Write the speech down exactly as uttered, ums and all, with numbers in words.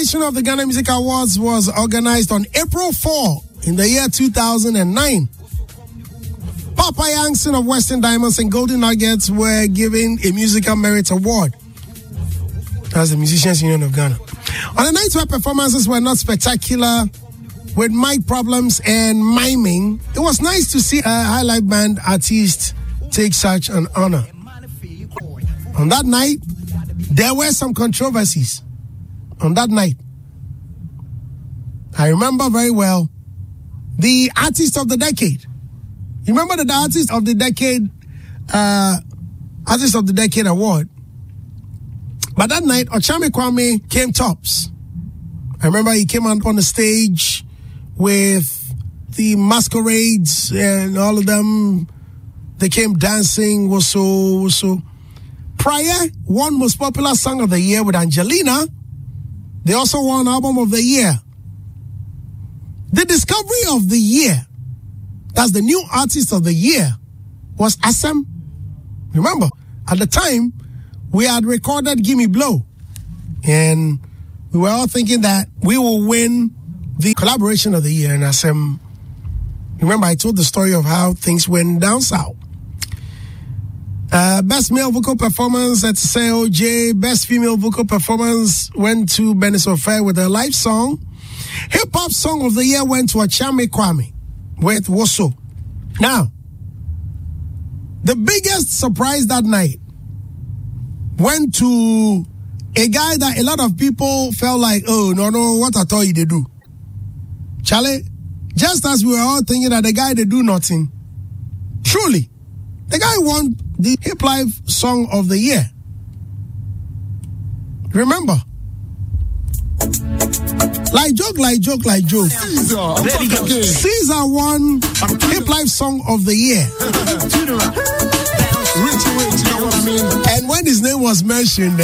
edition of the Ghana Music Awards was organized on April fourth in the year two thousand nine. Papa Youngson of Western Diamonds and Golden Nuggets were given a Musical Merit Award. That's the Musicians Union of Ghana. On the nights where performances were not spectacular, with mic problems and miming, it was nice to see a high life band artist take such an honor. On that night, there were some controversies. On that night, I remember very well the Artist of the Decade. You remember the Artist of the Decade, uh, Artist of the Decade Award? But that night, Ochame Kwame came tops. I remember he came out on the stage with the masquerades and all of them. They came dancing, was so, was so. Prior won Most Popular Song of the Year with Angelina. They also won Album of the Year. The Discovery of the Year, that's the new Artist of the Year, was Asem. Remember, at the time, we had recorded Gimme Blow. And we were all thinking that we will win the Collaboration of the Year. And Asem, remember, I told the story of how things went down south. Uh, best male vocal performance at C O J. Best female vocal performance went to Bernice Ofair with her live song. Hip hop song of the year went to Ochame Kwame with Woso. Now, the biggest surprise that night went to a guy that a lot of people felt like, oh, no, no, what at all he they do? Charlie, just as we were all thinking that the guy they do nothing, truly, the guy won the Hip Life Song of the Year. Remember? Like joke, like joke, like joke. Caesar, Caesar won Hip Life Song of the Year. And when his name was mentioned,